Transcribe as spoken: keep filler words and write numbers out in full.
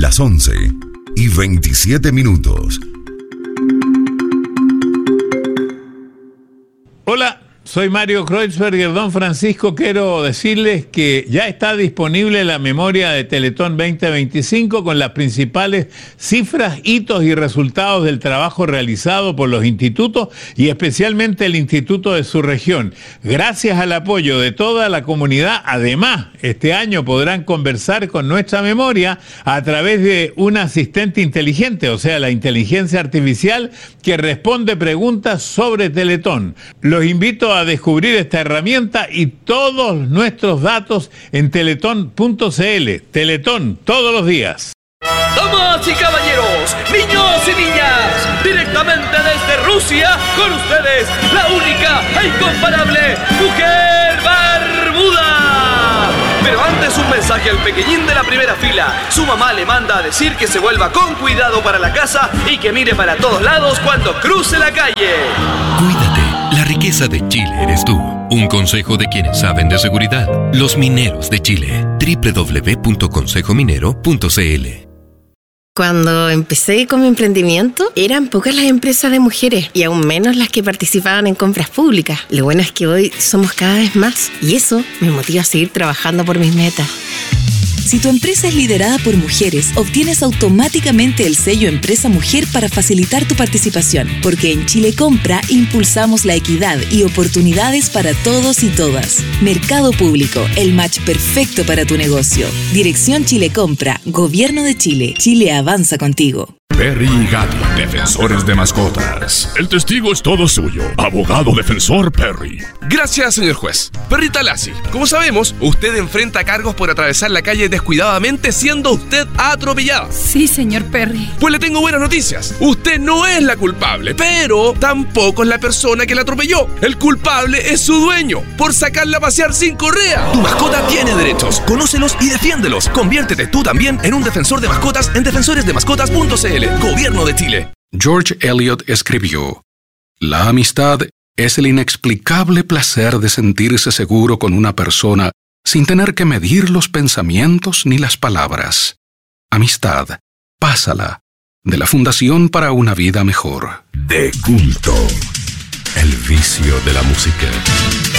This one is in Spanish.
Las once y veintisiete minutos. Hola, soy Mario Kreutzberger. Don Francisco, quiero decirles que ya está disponible la memoria de Teletón veinte veinticinco con las principales cifras, hitos y resultados del trabajo realizado por los institutos y especialmente el instituto de su región. Gracias al apoyo de toda la comunidad, además, este año podrán conversar con nuestra memoria a través de un asistente inteligente, o sea, la inteligencia artificial que responde preguntas sobre Teletón. Los invito a descubrir esta herramienta y todos nuestros datos en teletón punto c l. Teletón, todos los días. Damas y caballeros, niños y niñas, directamente desde Rusia, con ustedes, la única e incomparable Mujer Barbuda. Pero antes un mensaje al pequeñín de la primera fila. Su mamá le manda a decir que se vuelva con cuidado para la casa y que mire para todos lados cuando cruce la calle. Cuídate, la riqueza de Chile eres tú. Un consejo de quienes saben de seguridad. Los Mineros de Chile. doble u doble u doble u punto consejo minero punto c l. Cuando empecé con mi emprendimiento, eran pocas las empresas de mujeres y aún menos las que participaban en compras públicas. Lo bueno es que hoy somos cada vez más y eso me motiva a seguir trabajando por mis metas. Si tu empresa es liderada por mujeres, obtienes automáticamente el sello Empresa Mujer para facilitar tu participación, porque en Chile Compra impulsamos la equidad y oportunidades para todos y todas. Mercado Público, el match perfecto para tu negocio. Dirección Chile Compra, Gobierno de Chile. Chile avanza contigo. Perry y Gatti, defensores de mascotas. El testigo es todo suyo, abogado defensor Perry. Gracias, señor juez. Perrita Lassie, como sabemos, usted enfrenta cargos por atravesar la calle descuidadamente siendo usted atropellada. Sí, señor Perry. Pues le tengo buenas noticias. Usted no es la culpable, pero tampoco es la persona que la atropelló. El culpable es su dueño, por sacarla a pasear sin correa. Tu mascota tiene derechos. Conócelos y defiéndelos. Conviértete tú también en un defensor de mascotas en defensores de mascotas punto c l. Gobierno de Chile. George Eliot escribió: la amistad es el inexplicable placer de sentirse seguro con una persona sin tener que medir los pensamientos ni las palabras. Amistad, pásala, de la Fundación para una Vida Mejor. De culto, el vicio de la música.